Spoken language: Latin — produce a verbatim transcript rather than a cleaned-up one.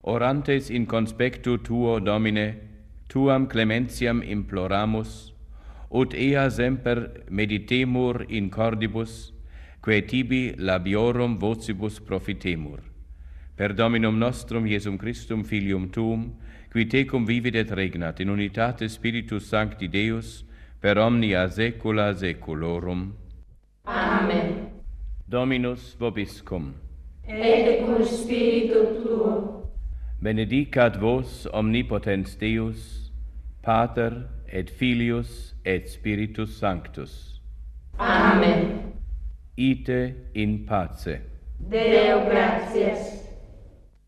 Orantes in conspectu tuo, Domine, tuam clementiam imploramus, ut ea semper meditemur in cordibus, quae tibi labiorum vocibus profitemur. Per Dominum nostrum Iesum Christum Filium tuum, qui tecum vivit et regnat in unitate Spiritus Sancti Deus, per omnia saecula saeculorum. Amen. Dominus vobiscum. Et cum spiritu tuo. Benedicat vos omnipotens Deus, Pater et Filius et Spiritus Sanctus. Amen. Ite in pace. Deo gratias.